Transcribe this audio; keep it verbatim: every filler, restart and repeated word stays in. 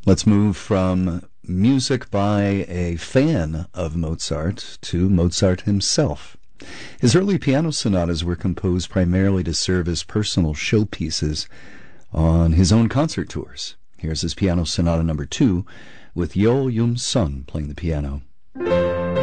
Let's move from music by a fan of Mozart to Mozart himself. His early piano sonatas were composed primarily to serve as personal showpieces on his own concert tours. Here's his piano sonata number two, with Yo Yum Sun playing the piano.